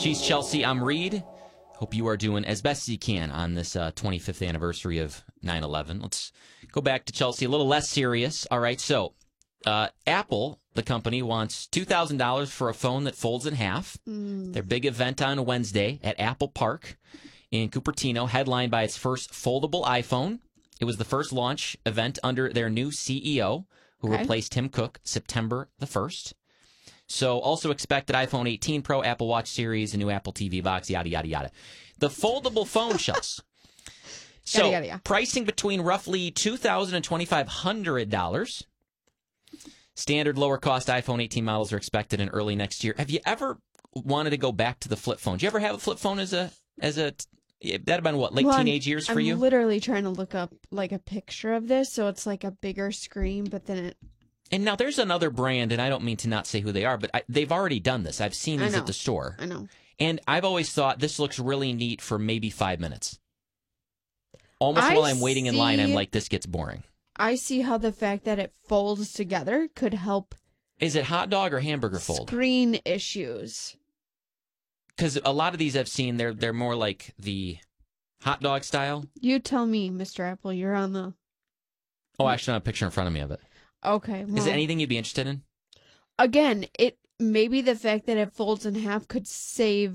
She's Chelsea. I'm Reed. Hope you are doing as best as you can on this 25th anniversary of 9/11. Let's go back to Chelsea, a little less serious. All right, so Apple, the company, wants $2,000 for a phone that folds in half. Their big event on Wednesday at Apple Park in Cupertino, headlined by its first foldable iPhone. It was the first launch event under their new CEO, who replaced Tim Cook September the 1st. So also expected iPhone 18 Pro, Apple Watch Series, a new Apple TV box, yada, yada, yada. The foldable phone shells. So Yada, yada. pricing between roughly $2,000 and $2,500. Standard lower cost iPhone 18 models are expected in early next year. Have you ever wanted to go back to the flip phone? Did you ever have a flip phone as a that'd have been what, late teenage years for you? I'm literally trying to look up like a picture of this, so it's like a bigger screen, but then it. And now there's another brand, and I don't mean to not say who they are, but they've already done this. I've seen these at the store. I know. And I've always thought this looks really neat for maybe 5 minutes. Almost while I'm waiting in line, I'm like, this gets boring. I see how the fact that it folds together could help. Is it hot dog or hamburger fold? Screen issues. Because a lot of these I've seen, they're more like the hot dog style. You tell me, Mr. Apple. You're on the. Oh, actually, I have a picture in front of me of it. Okay. Well, is it anything you'd be interested in? Again, maybe the fact that it folds in half could save